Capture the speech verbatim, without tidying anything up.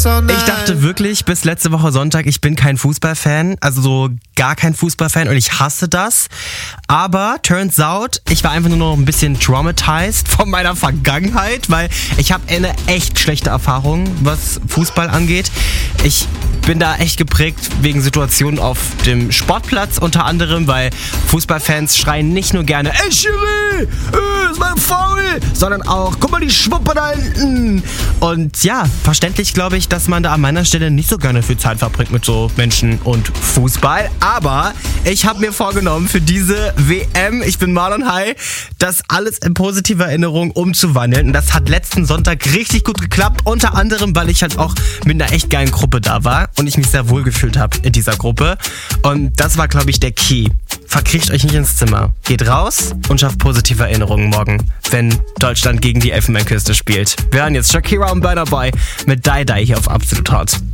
Ich dachte wirklich bis letzte Woche Sonntag, ich bin kein Fußballfan, also so gar kein Fußballfan und ich hasse das. Aber turns out, ich war einfach nur noch ein bisschen traumatized von meiner Vergangenheit, weil ich habe eine echt schlechte Erfahrung, was Fußball angeht. Ich bin da echt geprägt wegen Situationen auf dem Sportplatz unter anderem, weil Fußballfans schreien nicht nur gerne ey Schiri, äh, ist mein Foul, sondern auch, guck mal die Schwuppe da hinten. Und ja, verständlich glaube ich, dass man da an meiner Stelle nicht so gerne viel Zeit verbringt mit so Menschen und Fußball. Aber ich habe mir vorgenommen, für diese W M, ich bin Marlon High, das alles in positive Erinnerung umzuwandeln. Und das hat letzten Sonntag richtig gut geklappt. Unter anderem, weil ich halt auch mit einer echt geilen Gruppe da war und ich mich sehr wohl gefühlt habe in dieser Gruppe. Und das war, glaube ich, der Key. Verkriecht euch nicht ins Zimmer. Geht raus und schafft positive Erinnerungen morgen, wenn Deutschland gegen die Elfenbeinküste spielt. Wir hören jetzt Shakira und Burna Boy mit Die Die hier auf Absolut Hot.